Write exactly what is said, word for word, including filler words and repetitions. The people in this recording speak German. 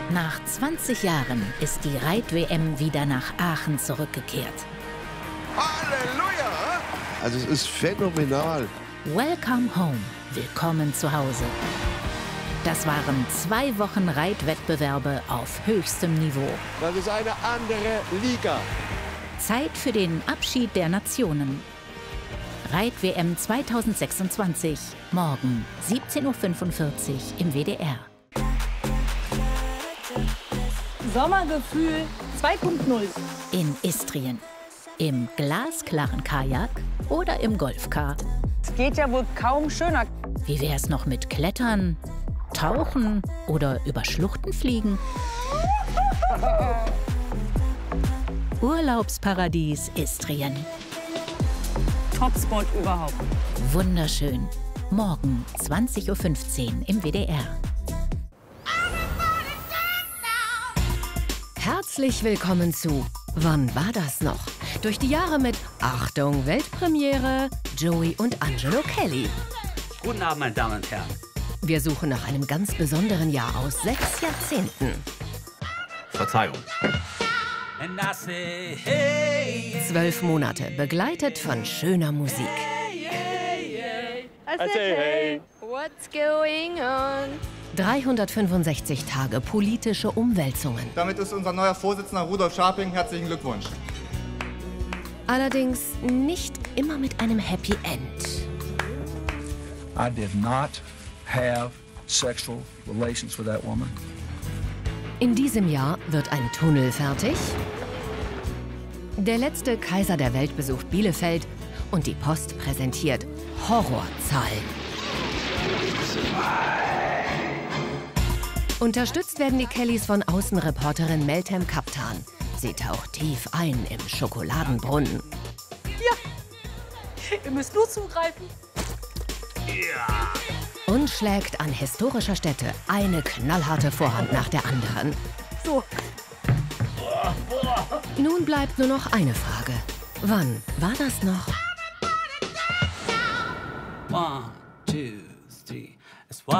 Nach zwanzig Jahren ist die Reit-W M wieder nach Aachen zurückgekehrt. Halleluja! Also es ist phänomenal. Welcome home, willkommen zu Hause. Das waren zwei Wochen Reitwettbewerbe auf höchstem Niveau. Das ist eine andere Liga. Zeit für den Abschied der Nationen. Reit-W M zweitausendsechsundzwanzig, morgen siebzehn Uhr fünfundvierzig im W D R. Sommergefühl zwei Punkt null. In Istrien. Im glasklaren Kajak oder im Golfcar. Es geht ja wohl kaum schöner. Wie wär's noch mit Klettern, Tauchen oder über Schluchten fliegen? Urlaubsparadies Istrien. Topspot überhaupt. Wunderschön. Morgen zwanzig Uhr fünfzehn im W D R. Herzlich willkommen zu Wann war das noch? Durch die Jahre mit Achtung Weltpremiere, Joey und Angelo Kelly. Guten Abend, meine Damen und Herren. Wir suchen nach einem ganz besonderen Jahr aus sechs Jahrzehnten. Verzeihung. Zwölf Monate, begleitet von schöner Musik. I say hey. What's going on? dreihundertfünfundsechzig Tage politische Umwälzungen. Damit ist unser neuer Vorsitzender Rudolf Scharping. Herzlichen Glückwunsch. Allerdings nicht immer mit einem Happy End. I did not have sexual relations with that woman. In diesem Jahr wird ein Tunnel fertig. Der letzte Kaiser der Welt besucht Bielefeld und die Post präsentiert Horrorzahlen. Unterstützt werden die Kellys von Außenreporterin Meltem Kaptan. Sie taucht tief ein im Schokoladenbrunnen. Ja, ihr müsst nur zugreifen. Ja. Und schlägt an historischer Stätte eine knallharte Vorhand nach der anderen. So. Nun bleibt nur noch eine Frage. Wann war das noch? One, two, three. Es war